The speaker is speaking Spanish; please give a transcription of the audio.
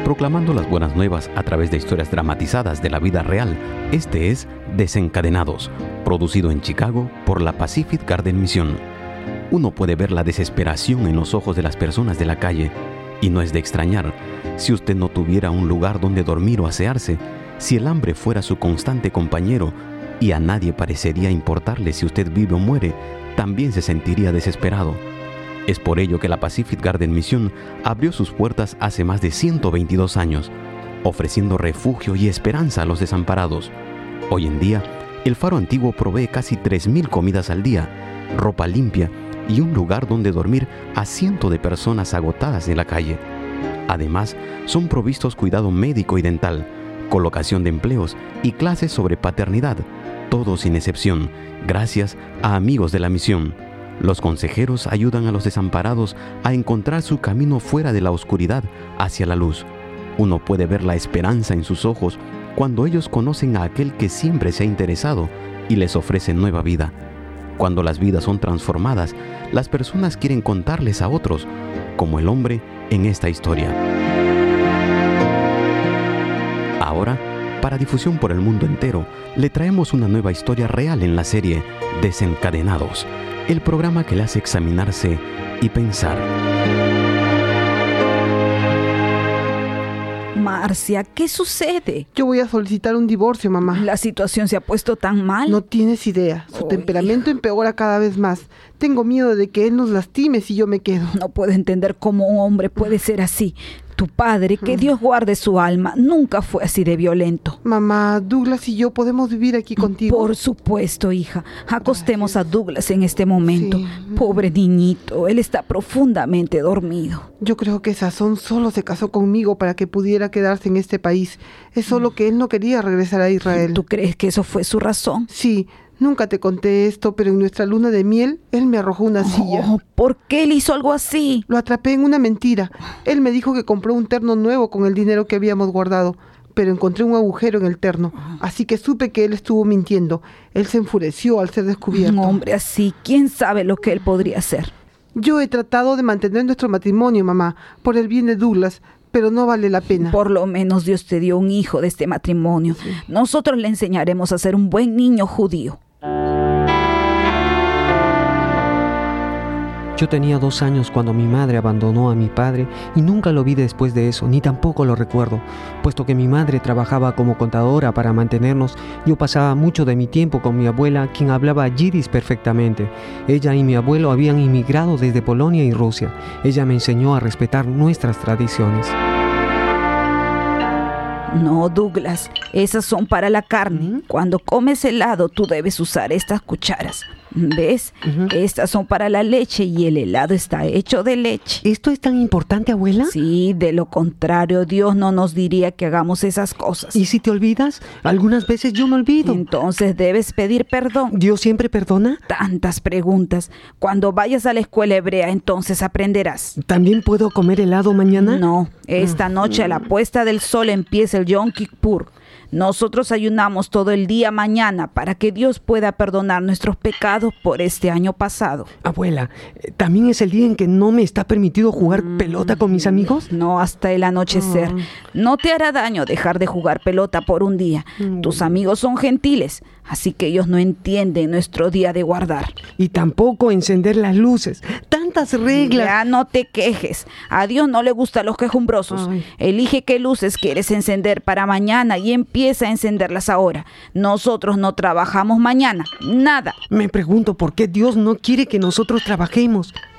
Proclamando las buenas nuevas a través de historias dramatizadas de la vida real, este es Desencadenados, producido en Chicago por la Pacific Garden Mission. Uno puede ver la desesperación en los ojos de las personas de la calle, y no es de extrañar si usted no tuviera un lugar donde dormir o asearse, si el hambre fuera su constante compañero y a nadie parecería importarle si usted vive o muere, también se sentiría desesperado. Es por ello que la Pacific Garden Mission abrió sus puertas hace más de 122 años, ofreciendo refugio y esperanza a los desamparados. Hoy en día, el Faro Antiguo provee casi 3,000 comidas al día, ropa limpia y un lugar donde dormir a cientos de personas agotadas en la calle. Además, son provistos cuidado médico y dental, colocación de empleos y clases sobre paternidad, todo sin excepción, gracias a amigos de la misión. Los consejeros ayudan a los desamparados a encontrar su camino fuera de la oscuridad hacia la luz. Uno puede ver la esperanza en sus ojos cuando ellos conocen a aquel que siempre se ha interesado y les ofrece nueva vida. Cuando las vidas son transformadas, las personas quieren contarles a otros, como el hombre en esta historia. Ahora, para difusión por el mundo entero, le traemos una nueva historia real en la serie Desencadenados, el programa que le hace examinarse y pensar. Marcia, ¿qué sucede? Yo voy a solicitar un divorcio, mamá. La situación se ha puesto tan mal. No tienes idea. Su temperamento empeora cada vez más. Tengo miedo de que él nos lastime si yo me quedo. No puedo entender cómo un hombre puede ser así. Tu padre, que Dios guarde su alma, nunca fue así de violento. Mamá, Douglas y yo podemos vivir aquí contigo. Por supuesto, hija. Acostemos a Douglas en este momento. Sí. Pobre niñito, él está profundamente dormido. Yo creo que Sazón solo se casó conmigo para que pudiera quedarse en este país. Es solo que él no quería regresar a Israel. ¿Tú crees que eso fue su razón? Sí. Nunca te conté esto, pero en nuestra luna de miel, él me arrojó una silla. ¿Por qué él hizo algo así? Lo atrapé en una mentira. Él me dijo que compró un terno nuevo con el dinero que habíamos guardado, pero encontré un agujero en el terno, así que supe que él estuvo mintiendo. Él se enfureció al ser descubierto. Un hombre así, ¿quién sabe lo que él podría hacer? Yo he tratado de mantener nuestro matrimonio, mamá, por el bien de Douglas, pero no vale la pena. Por lo menos Dios te dio un hijo de este matrimonio. Sí. Nosotros le enseñaremos a ser un buen niño judío. Yo tenía 2 años cuando mi madre abandonó a mi padre y nunca lo vi después de eso, ni tampoco lo recuerdo. Puesto que mi madre trabajaba como contadora para mantenernos, yo pasaba mucho de mi tiempo con mi abuela, quien hablaba yiddish perfectamente. Ella y mi abuelo habían inmigrado desde Polonia y Rusia. Ella me enseñó a respetar nuestras tradiciones. No, Douglas, esas son para la carne. Cuando comes helado, tú debes usar estas cucharas. ¿Ves? Estas son para la leche y el helado está hecho de leche. ¿Esto es tan importante, abuela? Sí, de lo contrario, Dios no nos diría que hagamos esas cosas. ¿Y si te olvidas? Algunas veces yo me olvido. Entonces debes pedir perdón. ¿Dios siempre perdona? Tantas preguntas. Cuando vayas a la escuela hebrea, entonces aprenderás. ¿También puedo comer helado mañana? No, esta noche a la puesta del sol empieza el Yom Kippur. Nosotros ayunamos todo el día mañana para que Dios pueda perdonar nuestros pecados por este año pasado. Abuela, ¿también es el día en que no me está permitido jugar pelota con mis amigos? No, hasta el anochecer. No te hará daño dejar de jugar pelota por un día. Tus amigos son gentiles, así que ellos no entienden nuestro día de guardar. Y tampoco encender las luces. Tantas reglas. Ya no te quejes. A Dios no le gustan los quejumbrosos. Elige qué luces quieres encender para mañana y empieza a encenderlas ahora. Nosotros no trabajamos mañana. Nada. Me pregunto por qué Dios no quiere que nosotros trabajemos.